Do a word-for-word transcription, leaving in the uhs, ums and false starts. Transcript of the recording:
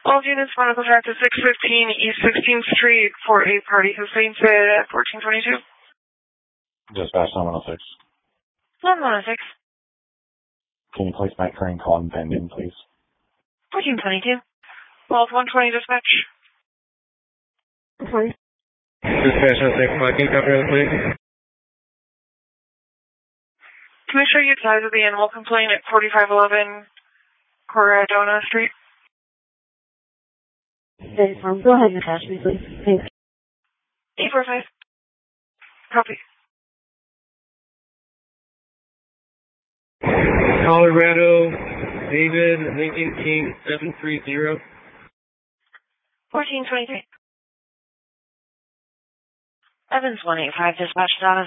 All units, medical track to six fifteen East sixteenth Street for a party Hussein Fed at fourteen twenty-two. Dispatch nine one oh six. one one oh six. Can you place my current call and pending, please? fourteen twenty-two. Vault one twenty dispatch. Sorry. Dispatch on six fifteen, copy on please. Can we show you the size of the animal complaint at forty-five eleven Corradona Street? Okay, um, go ahead and attach me, please. Thanks. eight four five. Copy. Colorado, David, Lincoln King, seven three zero. fourteen twenty-three. Evans one eight five dispatch data.